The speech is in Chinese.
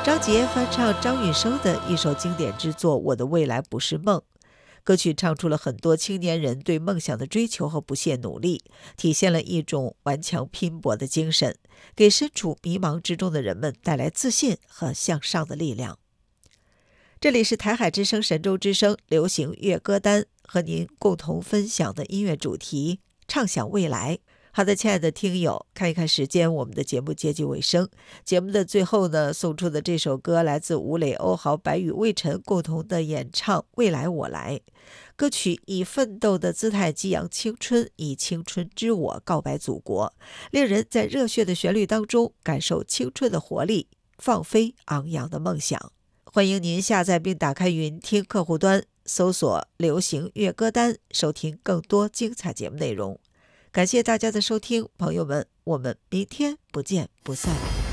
张杰翻唱张雨生的一首经典之作《我的未来不是梦》。歌曲唱出了很多青年人对梦想的追求和不懈努力，体现了一种顽强拼搏的精神，给身处迷茫之中的人们带来自信和向上的力量。这里是台海之声神州之声流行乐歌单，和您共同分享的音乐主题畅想未来。好的，亲爱的听友，看一看时间，我们的节目接近尾声。节目的最后呢，送出的这首歌来自吴磊、欧豪、白宇、魏晨共同的演唱《未来我来》。歌曲以奋斗的姿态激扬青春，以青春之我告白祖国，令人在热血的旋律当中感受青春的活力，放飞昂扬的梦想。欢迎您下载并打开云听客户端，搜索流行乐歌单，收听更多精彩节目内容。感谢大家的收听，朋友们，我们明天不见不散。